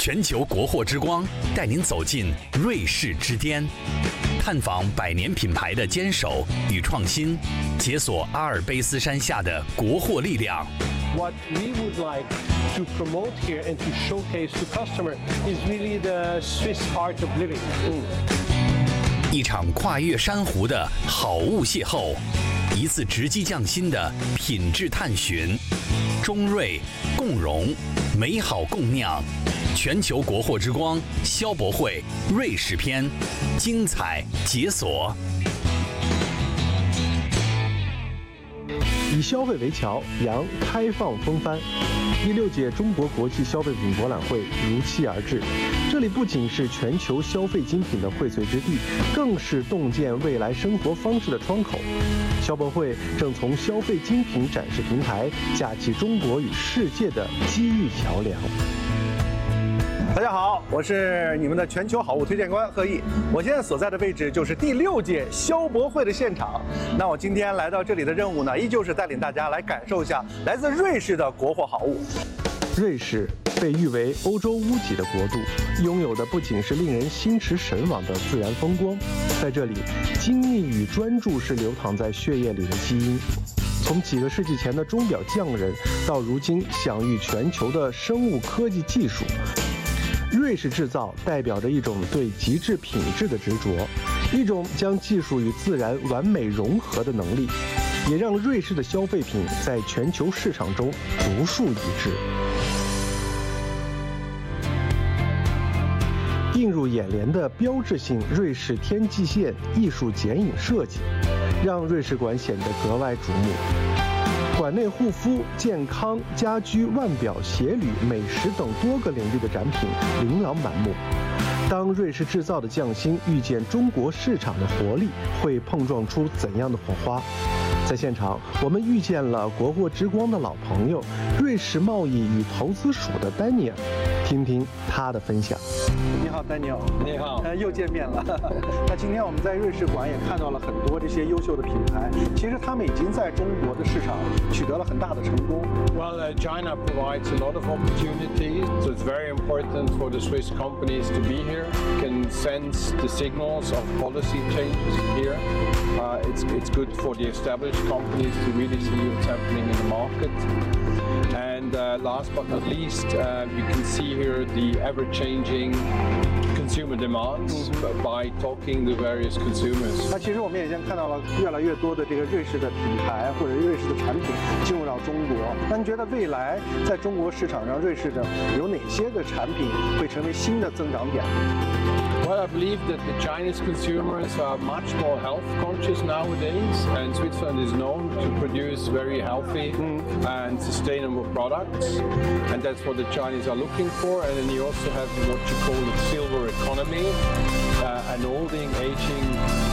全球国货之光带您走进瑞士之巅，探访百年品牌的坚守与创新，解锁阿尔卑斯山下的国货力量。 What we would like to promote here and to showcase to customer is really the Swiss art of living. 一场跨越珊瑚的好物邂逅，一次直击匠心的品质探寻。中瑞共荣，美好共酿。全球国货之光消博会瑞士篇，精彩解锁。 以消费为桥，扬开放风帆。第6届中国国际消费品博览会如期而至，这里不仅是全球消费精品的荟萃之地，更是洞见未来生活方式的窗口。消博会正从消费精品展示平台架起中国与世界的机遇桥梁。 大家好，我是你们的全球好物推荐官贺毅。我现在所在的位置就是第6届消博会的现场。那我今天来到这里的任务呢，依旧是带领大家来感受一下来自瑞士的国货好物。 瑞士被誉为欧洲屋脊的国度，拥有的不仅是令人心驰神往的自然风光，在这里，精密与专注是流淌在血液里的基因。从几个世纪前的钟表匠人，到如今享誉全球的生物科技技术。瑞士制造代表着一种对极致品质的执着，一种将技术与自然完美融合的能力，也让瑞士的消费品在全球市场中独树一帜。映入眼帘的标志性瑞士天际线艺术剪影设计，让瑞士馆显得格外瞩目。馆内护肤、健康、家居、腕表、鞋履、美食等多个领域的展品琳琅满目。当瑞士制造的匠心遇见中国市场的活力，会碰撞出怎样的火花？在现场，我们遇见了国货之光的老朋友，瑞士贸易与投资署的丹尼尔，听听他的分享。 你好，丹尼尔。 你好， 又见面了。那今天我们在瑞士馆也看到了很多这些优秀的品牌，其实他们已经在中国的市场取得了很大的成功。 Well, China provides a lot of opportunities, so it's very important for the Swiss companies to be here. Can sense the signals of policy changes here. It's good for the established companies to really see what's happening in the market. And last but not least, you can see here the ever-changing consumer demands by talking to various consumers. 那其实我们也现在看到了越来越多的这个瑞士的品牌或者瑞士的产品进入到中国。那你觉得未来在中国市场上，瑞士的有哪些的产品会成为新的增长点？ Well, I believe that the Chinese consumers are much more health conscious nowadays, and Switzerland is known to produce very healthy and sustainable products, and that's what the Chinese are looking for. And then you also have what you call the silver economy, an aging